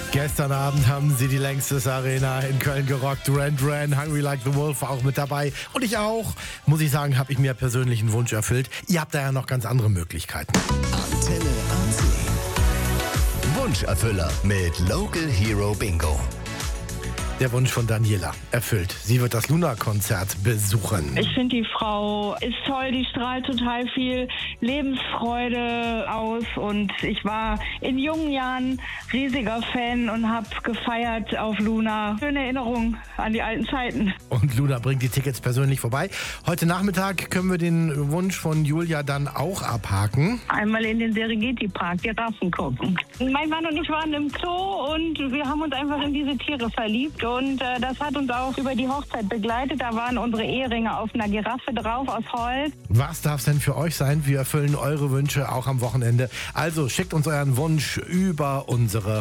Gestern Abend haben sie die Längstes Arena in Köln gerockt. Duran Duran, Hungry Like the Wolf war auch mit dabei. Und ich auch. Muss ich sagen, habe ich mir persönlich einen Wunsch erfüllt. Ihr habt da ja noch ganz andere Möglichkeiten. Antenne Ansee. Wunscherfüller mit Local Hero Bingo. Der Wunsch von Daniela erfüllt. Sie wird das Luna-Konzert besuchen. Ich finde, die Frau ist toll, die strahlt total viel Lebensfreude aus und ich war in jungen Jahren riesiger Fan und habe gefeiert auf Luna. Schöne Erinnerung an die alten Zeiten. Und Luna bringt die Tickets persönlich vorbei. Heute Nachmittag können wir den Wunsch von Julia dann auch abhaken. Einmal in den Serengeti-Park, Giraffen gucken. Mein Mann und ich waren im Zoo und wir haben uns einfach in diese Tiere verliebt. Und das hat uns auch über die Hochzeit begleitet. Da waren unsere Eheringe auf einer Giraffe drauf aus Holz. Was darf es denn für euch sein? Wir erfüllen eure Wünsche auch am Wochenende. Also schickt uns euren Wunsch über unsere